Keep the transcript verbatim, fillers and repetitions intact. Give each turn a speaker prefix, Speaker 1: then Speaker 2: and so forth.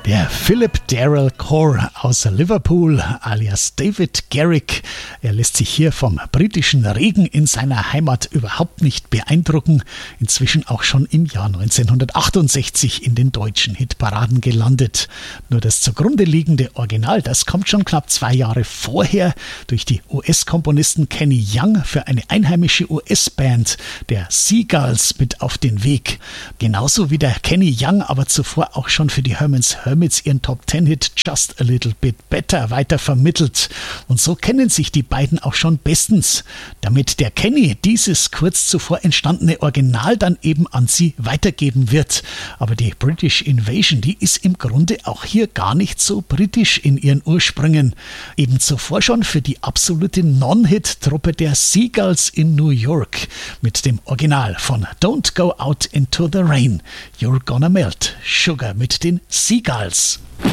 Speaker 1: Der Philip Darrell Core aus Liverpool alias David Garrick, er lässt sich hier vom britischen Regen in seiner Heimat überhaupt nicht beeindrucken. Inzwischen auch schon im Jahr neunzehnhundertachtundsechzig in den deutschen Hitparaden gelandet. Nur das zugrunde liegende Original, das kommt schon knapp zwei Jahre vorher durch die U S-Komponisten Kenny Young für eine einheimische U S-Band, der Seagulls, mit auf den Weg. Genauso wie der Kenny Young aber zuvor auch schon für die Herman's Hermits ihren Top-Ten-Hit Just a Little Bit Better weiter vermittelt. Und so kennen sich die beiden auch schon bestens, damit der Kenny dieses kurz zuvor entstandene Original dann eben an sie weitergeben wird. Aber die British Invasion, die ist im Grunde auch hier gar nicht so britisch in ihren Ursprüngen. Eben zuvor schon für die absolute Non-Hit-Truppe der Seagulls in New York mit dem Original von Don't Go Out Into the Rain. You're Gonna Melt, Sugar mit den Seagulls.